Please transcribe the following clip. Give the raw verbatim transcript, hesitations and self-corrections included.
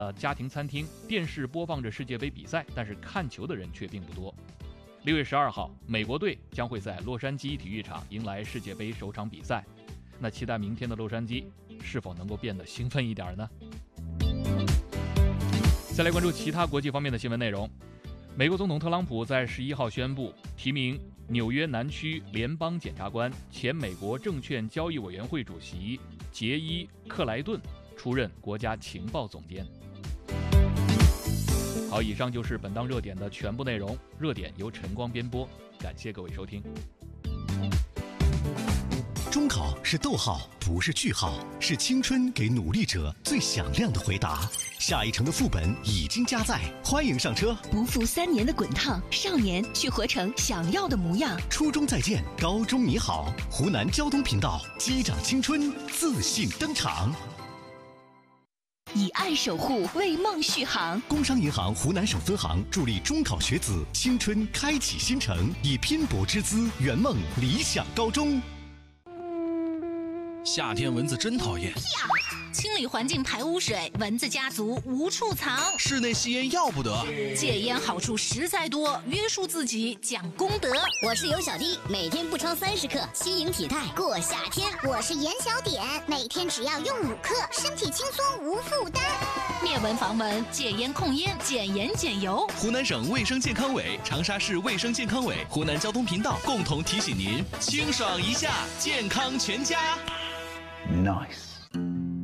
呃家庭餐厅，电视播放着世界杯比赛，但是看球的人却并不多。六月十二号，美国队将会在洛杉矶体育场迎来世界杯首场比赛。那期待明天的洛杉矶是否能够变得兴奋一点呢？再来关注其他国际方面的新闻内容。美国总统特朗普在十一号宣布提名纽约南区联邦检察官、前美国证券交易委员会主席杰伊·克莱顿出任国家情报总监。好，以上就是本档热点的全部内容。热点由晨光编播，感谢各位收听。 中考是逗号，不是句号，是青春给努力者最响亮的回答。下一城的副本已经加载，欢迎上车。 不负三年的滚烫，少年去活成想要的模样。 初中再见，高中你好。湖南交通频道，击掌青春，自信登场。 以爱守护，为梦续航。 工商银行湖南省分行助力中考学子青春开启新程，以拼搏之姿圆梦理想高中。 夏天蚊子真讨厌， 清理环境排污水，蚊子家族无处藏。 室内吸烟要不得， 戒烟好处实在多，约束自己讲功德。 我是尤小弟，每天不超三十克，轻盈体态过夏天。 我是严小点，每天只要用五克，身体轻松无负担。 灭蚊防蚊，戒烟控烟，减盐减油。 湖南省卫生健康委、长沙市卫生健康委、湖南交通频道共同提醒您：清爽一下，健康全家。 Nice。